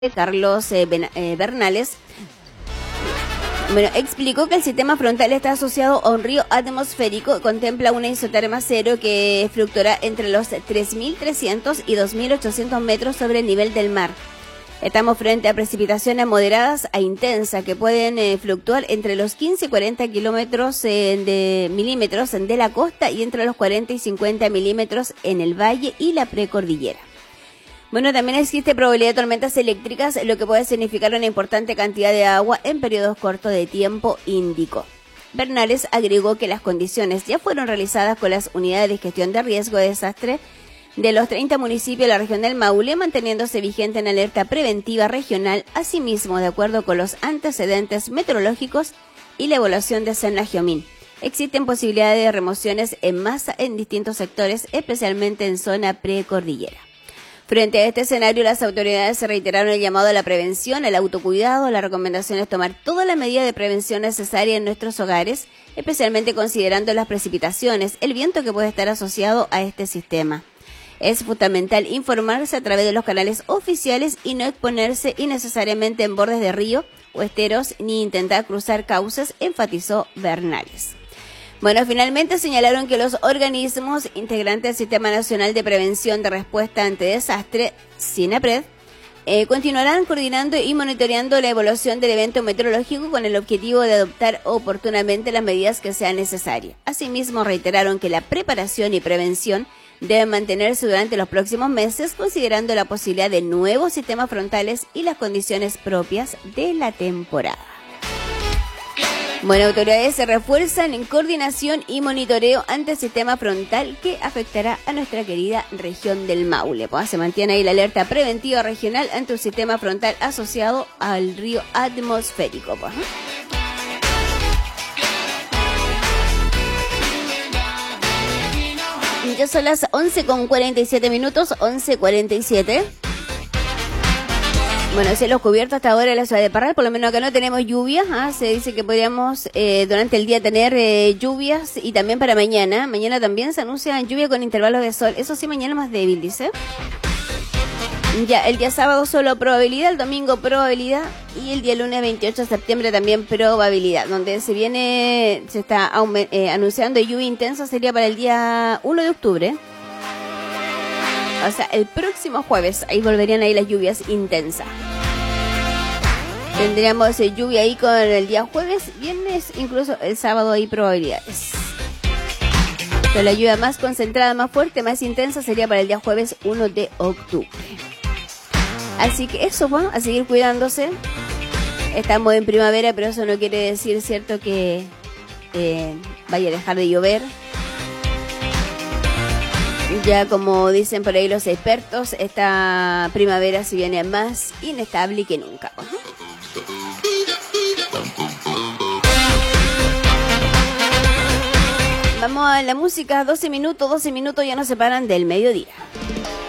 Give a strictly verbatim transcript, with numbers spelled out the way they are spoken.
Carlos eh, Ben, eh, Bernales, bueno, explicó que el sistema frontal está asociado a un río atmosférico, contempla una isoterma cero que fluctuará entre los tres mil trescientos y dos mil ochocientos metros sobre el nivel del mar. Estamos frente a precipitaciones moderadas a intensas que pueden eh, fluctuar entre los quince y cuarenta kilómetros eh, de milímetros de la costa y entre los cuarenta y cincuenta milímetros en el valle y la precordillera. Bueno, también existe probabilidad de tormentas eléctricas, lo que puede significar una importante cantidad de agua en periodos cortos de tiempo, indicó. Bernales agregó que las condiciones ya fueron realizadas con las unidades de gestión de riesgo de desastre de los treinta municipios de la región del Maule, manteniéndose vigente en alerta preventiva regional, asimismo de acuerdo con los antecedentes meteorológicos y la evaluación de Sennagiomín. Existen posibilidades de remociones en masa en distintos sectores, especialmente en zona precordillera. Frente a este escenario, las autoridades se reiteraron el llamado a la prevención, al autocuidado. La recomendación es tomar toda la medida de prevención necesaria en nuestros hogares, especialmente considerando las precipitaciones, el viento que puede estar asociado a este sistema. Es fundamental informarse a través de los canales oficiales y no exponerse innecesariamente en bordes de río o esteros ni intentar cruzar cauces, enfatizó Bernales. Bueno, finalmente señalaron que los organismos integrantes del Sistema Nacional de Prevención de Respuesta ante Desastre, SINAPRED, eh, continuarán coordinando y monitoreando la evaluación del evento meteorológico con el objetivo de adoptar oportunamente las medidas que sean necesarias. Asimismo, reiteraron que la preparación y prevención deben mantenerse durante los próximos meses, considerando la posibilidad de nuevos sistemas frontales y las condiciones propias de la temporada. Bueno, autoridades se refuerzan en coordinación y monitoreo ante el sistema frontal que afectará a nuestra querida región del Maule. Pues se mantiene ahí la alerta preventiva regional ante un sistema frontal asociado al río atmosférico. Pues, ¿eh? Ya son las once con cuarenta y siete minutos, once cuarenta y siete. Bueno, cielos cubiertos hasta ahora en la ciudad de Parral, por lo menos acá no tenemos lluvias. ¿ah? Se dice que podríamos eh, durante el día tener eh, lluvias y también para mañana. Mañana también se anuncia lluvia con intervalos de sol. Eso sí, mañana más débil, dice. Ya, el día sábado solo probabilidad, el domingo probabilidad y el día lunes veintiocho de septiembre también probabilidad. Donde se viene, se está eh, anunciando lluvia intensa sería para el día uno de octubre. O sea, el próximo jueves, ahí volverían ahí las lluvias intensas. Tendríamos eh, lluvia ahí con el día jueves, viernes, incluso el sábado hay probabilidades. Pero la lluvia más concentrada, más fuerte, más intensa sería para el día jueves uno de octubre. Así que eso, bueno, a seguir cuidándose. Estamos en primavera, pero eso no quiere decir, cierto, que eh, vaya a dejar de llover. Ya como dicen por ahí los expertos, esta primavera se viene más inestable que nunca. Uh-huh. Vamos a la música, doce minutos, doce minutos ya nos separan del mediodía.